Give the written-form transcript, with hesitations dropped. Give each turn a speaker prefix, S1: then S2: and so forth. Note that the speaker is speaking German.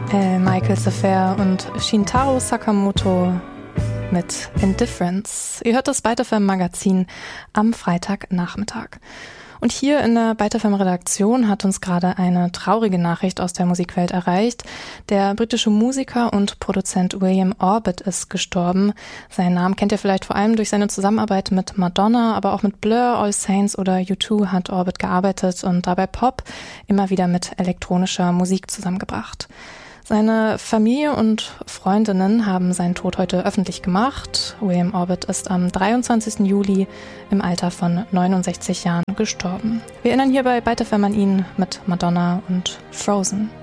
S1: Michael's Affair und Shintaro Sakamoto mit Indifference. Ihr hört das Byte FM Magazin am Freitagnachmittag. Und hier in der Byte FM Redaktion hat uns gerade eine traurige Nachricht aus der Musikwelt erreicht. Der britische Musiker und Produzent William Orbit ist gestorben. Seinen Namen kennt ihr vielleicht vor allem durch seine Zusammenarbeit mit Madonna, aber auch mit Blur, All Saints oder U2 hat Orbit gearbeitet und dabei Pop immer wieder mit elektronischer Musik zusammengebracht. Seine Familie und Freundinnen haben seinen Tod heute öffentlich gemacht. William Orbit ist am 23. Juli im Alter von 69 Jahren gestorben. Wir erinnern hier bei Byte FM an ihn mit Madonna und Frozen.